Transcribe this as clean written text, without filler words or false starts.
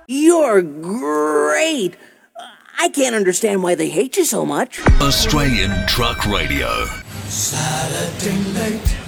You're great. I can't understand why they hate you so much. Australian Truck Radio. Saturday night.